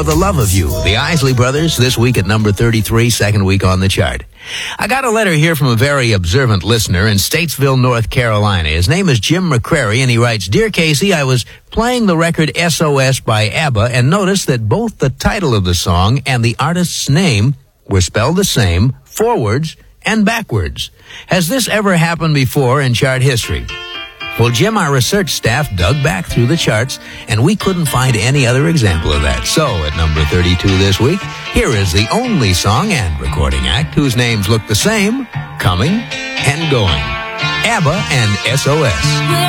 For the Love of You, the Isley Brothers, this week at number 33, second week on the chart. I got a letter here from a very observant listener in Statesville, North Carolina. His name is Jim McCrary, and he writes, Dear Casey, I was playing the record SOS by ABBA and noticed that both the title of the song and the artist's name were spelled the same, forwards and backwards. Has this ever happened before in chart history? Well, Jim, our research staff dug back through the charts, and we couldn't find any other example of that. So, at number 32 this week, here is the only song and recording act whose names look the same, coming and going. ABBA and SOS.